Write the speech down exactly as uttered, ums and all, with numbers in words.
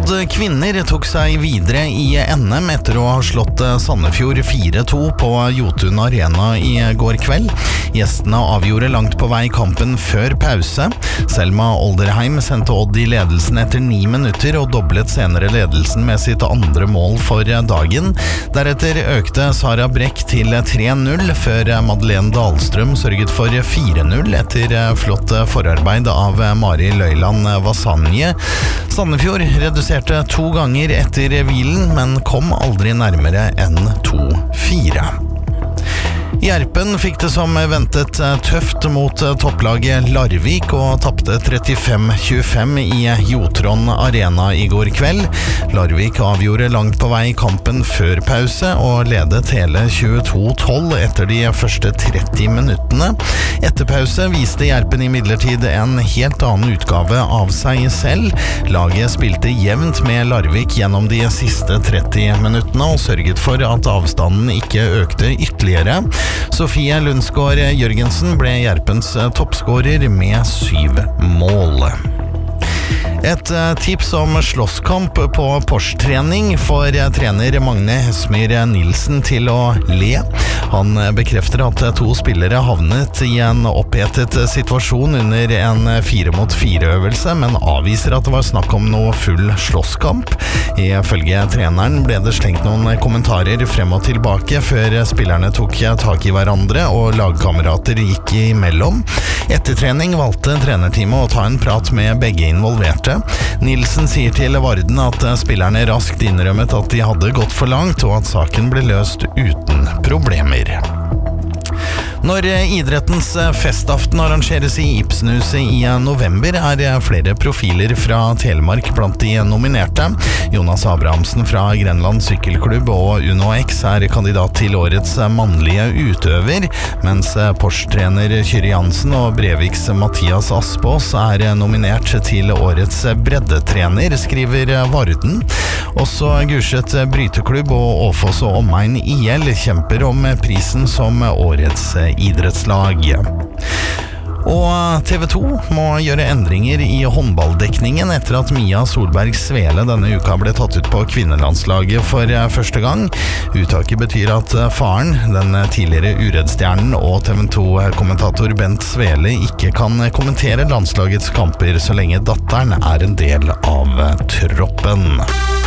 Odd kvinner tok seg videre i N M etter å ha slått Sandefjord fire to på Jotun Arena i går kveld. Gjestene avgjorde langt på vei kampen før pause. Selma Olderheim sendte Odd i ledelsen etter ni minutter og doblet senere ledelsen med sitt andre mål for dagen. Deretter økte Sara Brekk til tre null, før Madeleine Dahlstrøm sørget for fire null etter flott forarbeid av Mari Løyland Vasanje. Sandefjord reduserte to ganger etter hvilen, men kom aldri nærmere enn to fire. Gjerpen fikk det som ventet tøft mot topplaget Larvik og tappte trettifem tjuefem i Jotron Arena i går kveld. Larvik avgjorde langt på vei kampen før pause og ledet hele tjueto tolv etter de første tretti minuttene. Etter pause viste Gjerpen imidlertid en helt annen utgave av seg selv. Laget spilte jevnt med Larvik gjennom de siste tretti minuttene og sørget for at avstanden ikke økte ytterligere. Sofie Lundsgaard Jørgensen ble Gjerpens toppskårer med syv mål. Et tips om slåsskamp på Porsche-trening får trener Magne Hesmyr Nilsen til å le. Han bekrefter at to spillere havnet i en opphetet situasjon under en fire mot fire øvelse, men avviser at det var snakk om noe full slåsskamp. Ifølge treneren ble det slengt noen kommentarer frem og tilbake før spillerne tok tak i hverandre og lagkamerater gikk imellom. Etter trening valgte trenerteamet å ta en prat med begge involverte. Nilsen sier til Varden at spillerne raskt innrømmet at de hadde gått for langt, og at saken ble løst uten problemer. Når idrettens festaften arrangeres i Ibsenhuset i november, er flere profiler fra Telemark blant de nominerte. Jonas Abrahamsen fra Grenland Sykkelklubb og Uno X er kandidat til årets mannlige utøver, mens Porsche-trener Kyrre Jansen og Breviks Mathias Aspås er nominert til årets breddetrener, skriver Varden. Også Gulset Bryteklubb og Åfoss og Omegn I L kjemper om prisen som årets idrettslag. Og T V to må gjøre endringer i håndballdekningen etter at Mia Solberg Svele denne uka ble tatt ut på kvinnelandslaget for første gang. Uttaket betyr at faren, den tidligere Uredd-stjernen og T V to-kommentator Bent Svele ikke kan kommentere landslagets kamper så lenge datteren er en del av troppen.